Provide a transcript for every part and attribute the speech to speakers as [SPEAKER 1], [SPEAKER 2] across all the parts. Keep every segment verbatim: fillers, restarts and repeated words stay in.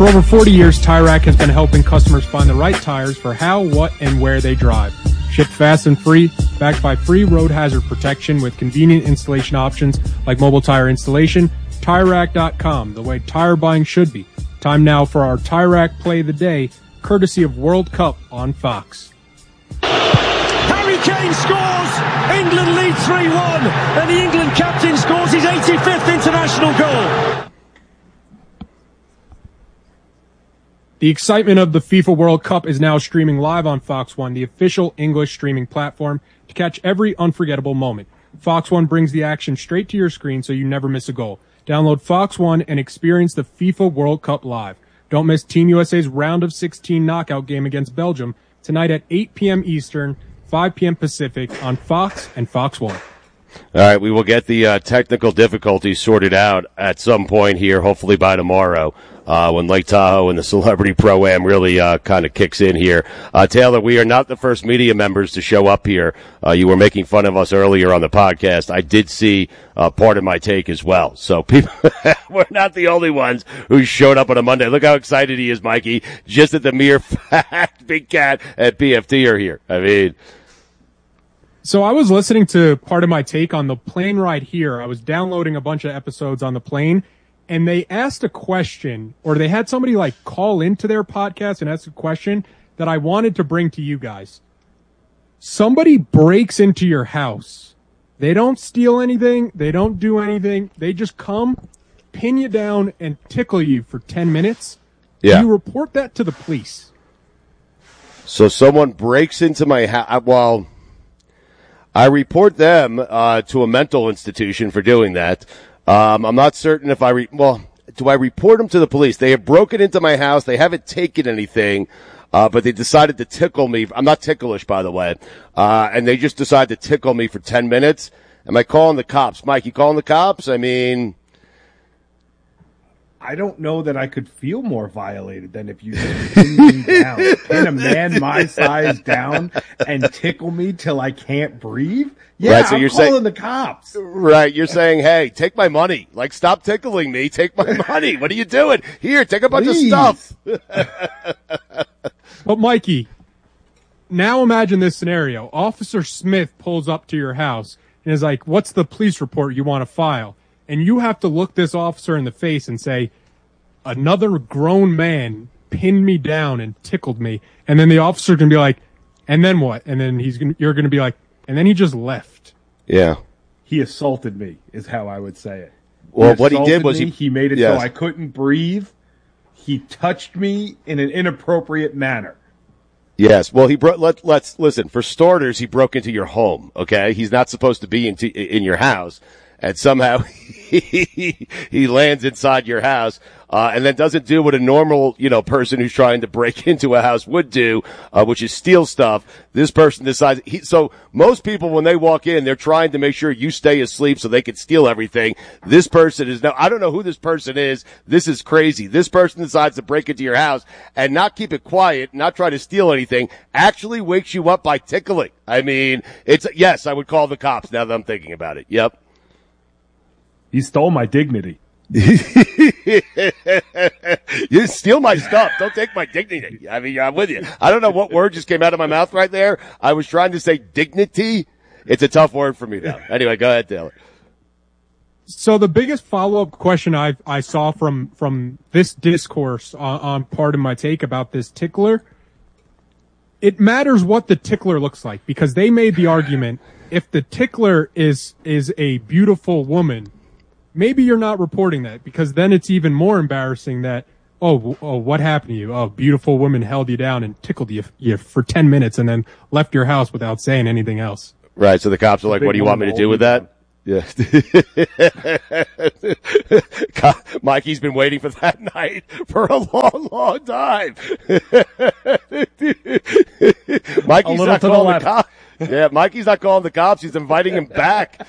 [SPEAKER 1] For over forty years, Tire Rack has been helping customers find the right tires for how, what, and where they drive. Shipped fast and free, backed by free road hazard protection with convenient installation options like mobile tire installation. Tire Rack dot com, the way tire buying should be. Time now for our Tire Rack Play of the Day, courtesy of World Cup on Fox.
[SPEAKER 2] Harry Kane scores! England lead three one, and the England captain scores his eighty-fifth international goal.
[SPEAKER 1] The excitement of the FIFA World Cup is now streaming live on Fox One, the official English streaming platform, to catch every unforgettable moment. Fox One brings the action straight to your screen so you never miss a goal. Download Fox One and experience the FIFA World Cup live. Don't miss Team U S A's round of sixteen knockout game against Belgium tonight at eight p.m. Eastern, five p.m. Pacific on Fox and Fox One.
[SPEAKER 3] All right, we will get the uh, technical difficulties sorted out at some point here, hopefully by tomorrow, uh, when Lake Tahoe and the Celebrity Pro-Am really uh, kind of kicks in here. Uh, Taylor, we are not the first media members to show up here. Uh, you were making fun of us earlier on the podcast. I did see uh, part of my take as well. So people, we're not the only ones who showed up on a Monday. Look how excited he is, Mikey, just at the mere fact Big Cat and P F T are here. I mean...
[SPEAKER 1] So I was listening to part of my take on the plane ride here. I was downloading a bunch of episodes on the plane, and they asked a question, or they had somebody like call into their podcast and ask a question that I wanted to bring to you guys. Somebody breaks into your house. They don't steal anything. They don't do anything. They just come, pin you down, and tickle you for ten minutes.
[SPEAKER 3] Yeah.
[SPEAKER 1] You report that to the police.
[SPEAKER 3] So someone breaks into my house. Well... I report them uh, to a mental institution for doing that. Um, I'm not certain if I re- well, do I report them to the police? They have broken into my house. They haven't taken anything, uh, but they decided to tickle me. I'm not ticklish, by the way. Uh, and they just decided to tickle me for ten minutes. Am I calling the cops? Mike, you calling the cops? I mean...
[SPEAKER 4] I don't know that I could feel more violated than if you just pin me down, pin a man my size down, and tickle me till I can't breathe. Yeah,
[SPEAKER 3] right, so
[SPEAKER 4] I'm
[SPEAKER 3] you're
[SPEAKER 4] calling
[SPEAKER 3] saying,
[SPEAKER 4] the cops.
[SPEAKER 3] Right, you're saying, hey, take my money. Like, stop tickling me. Take my money. What are you doing? Here, take a bunch
[SPEAKER 4] Please.
[SPEAKER 3] of stuff.
[SPEAKER 1] But Mikey, now imagine this scenario. Officer Smith pulls up to your house and is like, what's the police report you want to file? And you have to look this officer in the face and say, another grown man pinned me down and tickled me. And then the officer can be like, and then what? And then he's gonna, you're going to be like, and then he just left.
[SPEAKER 3] Yeah.
[SPEAKER 4] He assaulted me is how I would say it.
[SPEAKER 3] Well,
[SPEAKER 4] he
[SPEAKER 3] what he did was
[SPEAKER 4] me,
[SPEAKER 3] he,
[SPEAKER 4] he made it
[SPEAKER 3] yes.
[SPEAKER 4] so I couldn't breathe. He touched me in an inappropriate manner.
[SPEAKER 3] Yes. Well, he bro- let, let's listen. For starters, he broke into your home. Okay. He's not supposed to be into, in your house. And somehow he, he lands inside your house, uh, and then doesn't do what a normal, you know, person who's trying to break into a house would do, uh, which is steal stuff. This person decides, he, so most people when they walk in, they're trying to make sure you stay asleep so they can steal everything. This person is now, I don't know who this person is. This is crazy. This person decides to break into your house and not keep it quiet, not try to steal anything, actually wakes you up by tickling. I mean, it's, yes, I would call the cops now that I'm thinking about it. Yep.
[SPEAKER 4] You stole my dignity.
[SPEAKER 3] You steal my stuff. Don't take my dignity. I mean, I'm with you. I don't know what word just came out of my mouth right there. I was trying to say dignity. It's a tough word for me now. Anyway, go ahead, Taylor.
[SPEAKER 1] So the biggest follow-up question I I saw from, from this discourse on, on part of my take about this tickler, it matters what the tickler looks like, because they made the argument if the tickler is is a beautiful woman, maybe you're not reporting that, because then it's even more embarrassing that, oh, oh, what happened to you? Oh, beautiful woman held you down and tickled you, you for ten minutes and then left your house without saying anything else.
[SPEAKER 3] Right, so the cops are like, what do you want me to do with that? Yeah. Mikey's been waiting for that night for a long, long time. Mikey's not calling the cops. Yeah, Mikey's not calling the cops. He's inviting him back.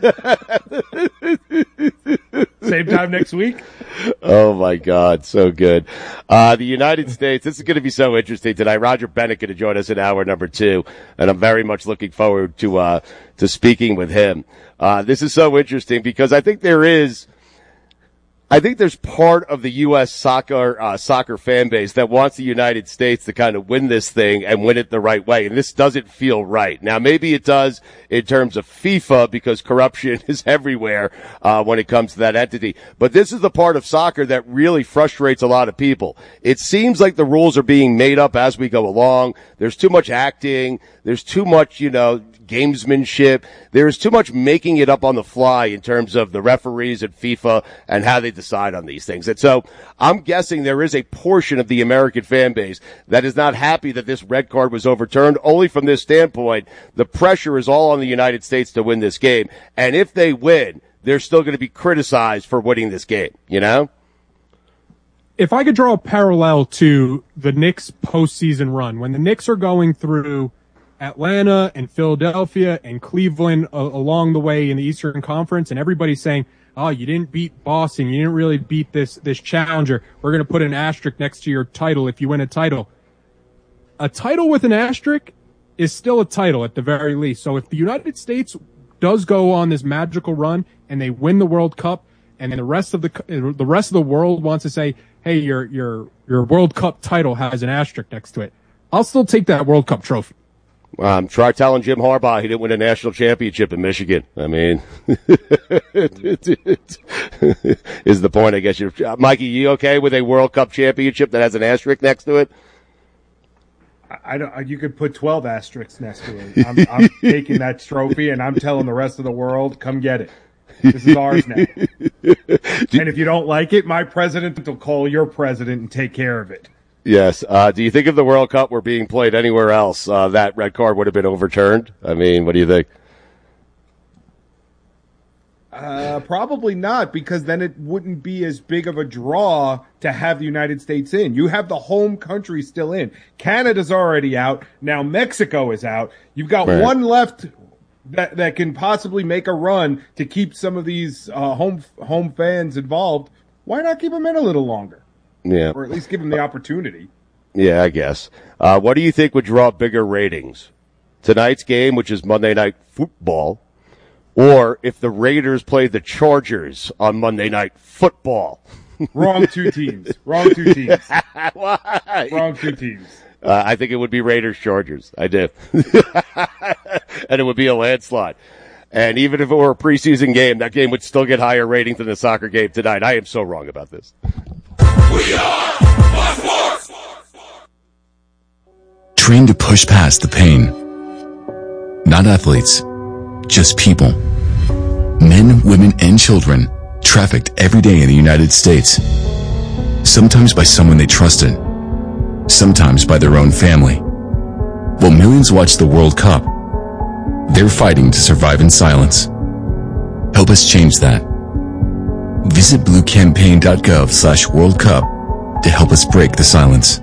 [SPEAKER 4] Same time next week?
[SPEAKER 3] Oh, my God. So good. Uh, the United States, this is going to be so interesting tonight. Roger Bennett going to join us in hour number two, and I'm very much looking forward to uh to speaking with him. Uh, this is so interesting because I think there is I think there's part of the U S soccer uh, soccer fan base that wants the United States to kind of win this thing and win it the right way, and this doesn't feel right. Now, maybe it does in terms of FIFA because corruption is everywhere uh, when it comes to that entity. But this is the part of soccer that really frustrates a lot of people. It seems like the rules are being made up as we go along. There's too much acting. There's too much, you know, gamesmanship. There's too much making it up on the fly in terms of the referees at FIFA and how they decide on these things. And so I'm guessing there is a portion of the American fan base that is not happy that this red card was overturned. Only from this standpoint, the pressure is all on the United States to win this game. And if they win, they're still going to be criticized for winning this game, you know?
[SPEAKER 1] If I could draw a parallel to the Knicks postseason run, when the Knicks are going through Atlanta and Philadelphia and Cleveland uh, along the way in the Eastern Conference, and everybody's saying, oh, you didn't beat Boston, you didn't really beat this this challenger, we're going to put an asterisk next to your title if you win a title. A title with an asterisk is still a title at the very least. So if the United States does go on this magical run and they win the World Cup, and the rest of the the rest of the world wants to say, hey, your your your World Cup title has an asterisk next to it, I'll still take that World Cup trophy.
[SPEAKER 3] Um, try telling Jim Harbaugh he didn't win a national championship in Michigan. I mean, is the point, I guess. You're, uh, Mikey, you okay with a World Cup championship that has an asterisk next to it?
[SPEAKER 4] I don't. You could put twelve asterisks next to it. I'm, I'm taking that trophy, and I'm telling the rest of the world, come get it. This is ours now. And if you don't like it, my president will call your president and take care of it.
[SPEAKER 3] Yes. Uh, do you think if the World Cup were being played anywhere else, uh, that red card would have been overturned? I mean, what do you think?
[SPEAKER 4] Uh, probably not, because then it wouldn't be as big of a draw to have the United States in. You have the home country still in. Canada's already out. Now Mexico is out. You've got
[SPEAKER 3] Right.
[SPEAKER 4] one left that that can possibly make a run to keep some of these uh, home home fans involved. Why not keep them in a little longer?
[SPEAKER 3] Yeah.
[SPEAKER 4] Or at least give them the opportunity.
[SPEAKER 3] Yeah, I guess. Uh, what do you think would draw bigger ratings? Tonight's game, which is Monday Night Football, or if the Raiders play the Chargers on Monday Night Football?
[SPEAKER 4] Wrong two teams. Wrong two teams.
[SPEAKER 3] Why?
[SPEAKER 4] Wrong two teams.
[SPEAKER 3] Uh, I think it would be Raiders Chargers. I do. And it would be a landslide. And even if it were a preseason game, that game would still get higher rating than the soccer game tonight. I am so wrong about this.
[SPEAKER 5] We are Fox Sports.
[SPEAKER 6] Trained to push past the pain. Not athletes, just people. Men, women, and children trafficked every day in the United States. Sometimes by someone they trusted. Sometimes by their own family. While millions watch the World Cup, they're fighting to survive in silence. Help us change that. Visit bluecampaign.gov slash World Cup to help us break the silence.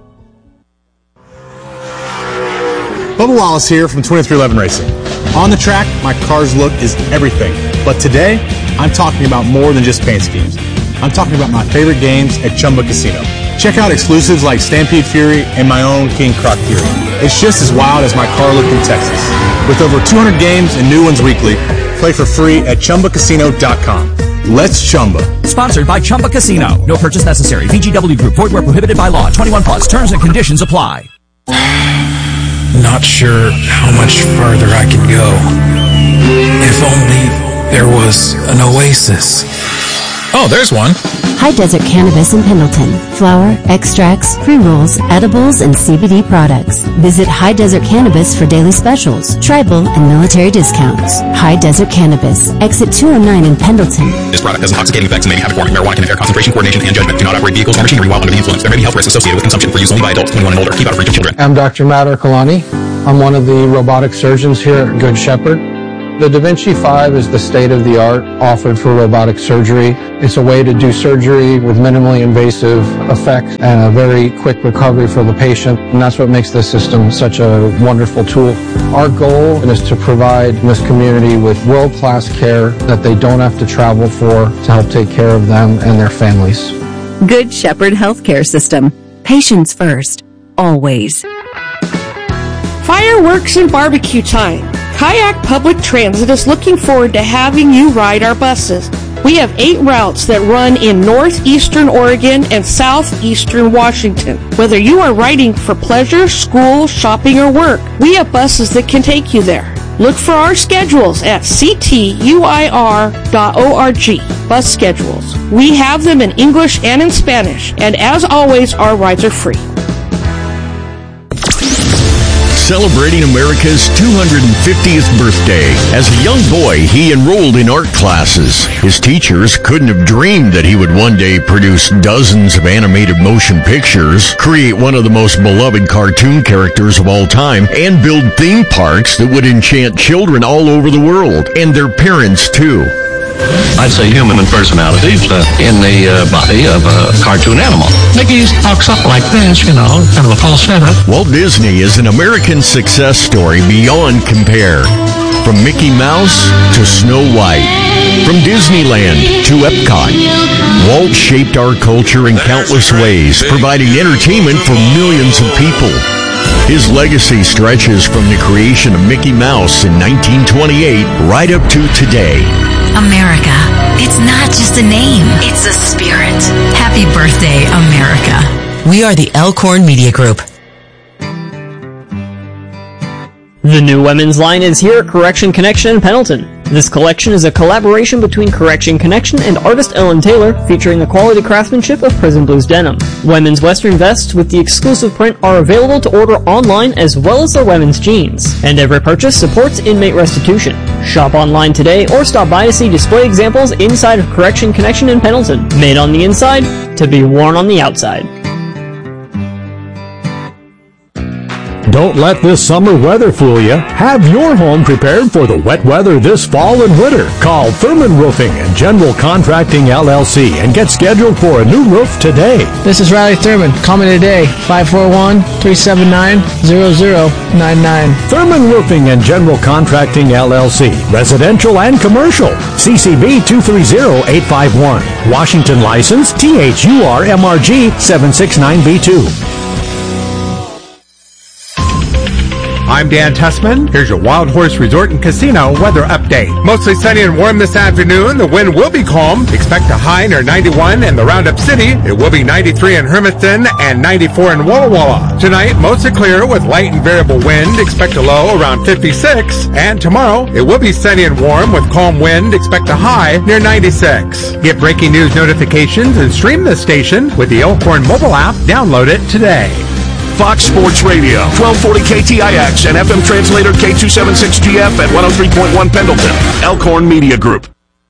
[SPEAKER 7] Bubba Wallace here from twenty-three eleven Racing. On the track, my car's look is everything. But today, I'm talking about more than just paint schemes. I'm talking about my favorite games at Chumba Casino. Check out exclusives like Stampede Fury and my own King Croc Fury. It's just as wild as my car look in Texas. With over two hundred games and new ones weekly, play for free at chumba casino dot com. Let's Chumba.
[SPEAKER 8] Sponsored by Chumba Casino. No purchase necessary. V G W Group. Void where prohibited by law. twenty-one plus. Terms and conditions apply.
[SPEAKER 9] Not sure how much farther I can go. If only there was an oasis. Oh, there's one.
[SPEAKER 10] High Desert Cannabis in Pendleton. Flower, extracts, pre-rolls, edibles, and C B D products. Visit High Desert Cannabis for daily specials, tribal, and military discounts. High Desert Cannabis. Exit two oh nine in Pendleton.
[SPEAKER 9] This product has intoxicating effects and may be habit forming. Marijuana can impair concentration, coordination, and judgment. Do not operate vehicles or machinery while under the influence. There may be health risks associated with consumption for use only by adults twenty-one and older. Keep out of reach of children.
[SPEAKER 11] I'm Doctor Matt Ercolani. I'm one of the robotic surgeons here at Good Shepherd. The Da Vinci five is the state-of-the-art offered for robotic surgery. It's a way to do surgery with minimally invasive effects and a very quick recovery for the patient, and that's what makes this system such a wonderful tool. Our goal is to provide this community with world-class care that they don't have to travel for to help take care of them and their families.
[SPEAKER 12] Good Shepherd Healthcare System. Patients first. Always.
[SPEAKER 13] Fireworks and barbecue time. Kayak Public Transit is looking forward to having you ride our buses. We have eight routes that run in northeastern Oregon and southeastern Washington. Whether you are riding for pleasure, school, shopping, or work, we have buses that can take you there. Look for our schedules at c t u i r dot org. Bus schedules. We have them in English and in Spanish, and as always, our rides are free.
[SPEAKER 14] Celebrating America's two hundred fiftieth birthday. As a young boy, he enrolled in art classes. His teachers couldn't have dreamed that he would one day produce dozens of animated motion pictures, create one of the most beloved cartoon characters of all time, and build theme parks that would enchant children all over the world, and their parents too.
[SPEAKER 15] I'd say human personalities uh, in the uh, body of a cartoon animal. Mickey talks up like this, you know, kind of a falsetto.
[SPEAKER 14] Walt Disney is an American success story beyond compare. From Mickey Mouse to Snow White, from Disneyland to Epcot, Walt shaped our culture in countless ways, providing entertainment for millions of people. His legacy stretches from the creation of Mickey Mouse in nineteen twenty-eight right up to today.
[SPEAKER 16] America. It's not just a name, it's a spirit. Happy birthday, America. We are the Elkhorn Media Group.
[SPEAKER 17] The new women's line is here at Correction Connection in Pendleton. This collection is a collaboration between Correction Connection and artist Ellen Taylor, featuring the quality craftsmanship of Prison Blues denim. Women's western vests with the exclusive print are available to order online, as well as their women's jeans. And every purchase supports inmate restitution. Shop online today or stop by to see display examples inside of Correction Connection in Pendleton. Made on the inside, to be worn on the outside.
[SPEAKER 18] Don't let this summer weather fool you. Have your home prepared for the wet weather this fall and winter. Call Thurman Roofing and General Contracting L L C and get scheduled for a new roof today.
[SPEAKER 19] This is Riley Thurman. Call me today, five four one, three seven nine, zero zero nine nine.
[SPEAKER 18] Thurman Roofing and General Contracting L L C. Residential and commercial. C C B two three zero eight five one. Washington license T H U R M R G seven six nine B two.
[SPEAKER 20] I'm Dan Tussman. Here's your Wild Horse Resort and Casino weather update. Mostly sunny and warm this afternoon. The wind will be calm. Expect a high near ninety-one in the Roundup City. It will be ninety-three in Hermiston and ninety-four in Walla Walla. Tonight, mostly clear with light and variable wind. Expect a low around fifty-six. And tomorrow, it will be sunny and warm with calm wind. Expect a high near ninety-six. Get breaking news notifications and stream the station with the Elkhorn mobile app. Download it today.
[SPEAKER 21] Fox Sports Radio, twelve forty K T I X and F M translator K two seventy-six G F at one oh three point one Pendleton. Elkhorn Media Group.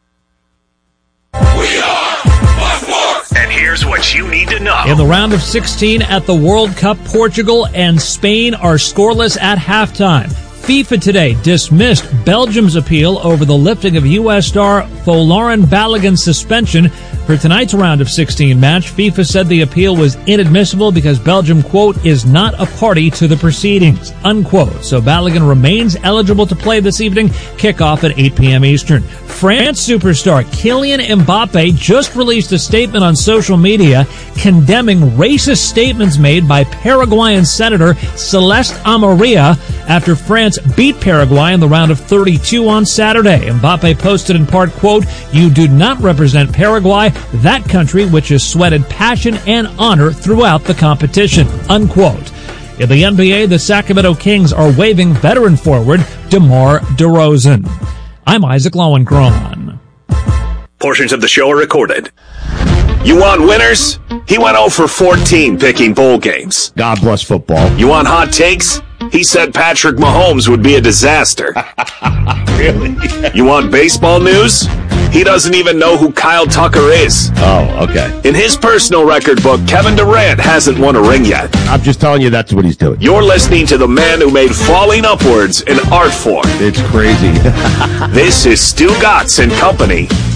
[SPEAKER 5] We are Fox Sports.
[SPEAKER 21] And here's what you need to know.
[SPEAKER 22] In the round of sixteen at the World Cup, Portugal and Spain are scoreless at halftime. FIFA today dismissed Belgium's appeal over the lifting of U S star Folarin Balogun's suspension for tonight's round of sixteen match. FIFA said the appeal was inadmissible because Belgium, quote, is not a party to the proceedings, unquote. So Balogun remains eligible to play this evening, kickoff at eight p.m. Eastern. France superstar Kylian Mbappe just released a statement on social media condemning racist statements made by Paraguayan Senator Celeste Amarilla after France beat Paraguay in the round of thirty-two on Saturday. Mbappe posted in part, quote, "You do not represent Paraguay, that country which has sweated passion and honor throughout the competition," unquote. In the N B A, the Sacramento Kings are waving veteran forward DeMar DeRozan. I'm Isaac Lowenkron.
[SPEAKER 21] Portions of the show are recorded. You want winners? He went oh for fourteen picking bowl games.
[SPEAKER 3] God bless football.
[SPEAKER 21] You want hot takes? He said Patrick Mahomes would be a disaster.
[SPEAKER 3] Really?
[SPEAKER 21] You want baseball news? He doesn't even know who Kyle Tucker is.
[SPEAKER 3] Oh, okay.
[SPEAKER 21] In his personal record book, Kevin Durant hasn't won a ring yet.
[SPEAKER 3] I'm just telling you that's what he's doing.
[SPEAKER 21] You're listening to the man who made falling upwards an art form.
[SPEAKER 3] It's crazy.
[SPEAKER 21] This is Stu Gatz and Company